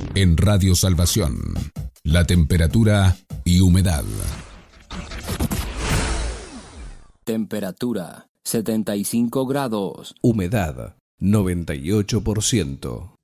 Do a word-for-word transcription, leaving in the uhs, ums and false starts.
En Radio Salvación, la temperatura y humedad. Temperatura setenta y cinco grados. Humedad noventa y ocho por ciento.